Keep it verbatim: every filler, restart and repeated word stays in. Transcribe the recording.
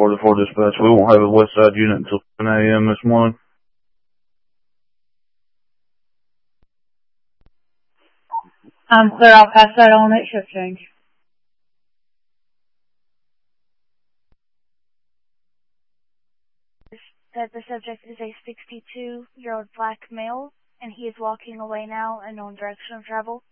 forty-four dispatch. We won't have a west side unit until seven A M this morning. I'm clear. I'll pass that on at shift change. That the subject is a sixty-two-year-old black male, and he is walking away now in known direction of travel.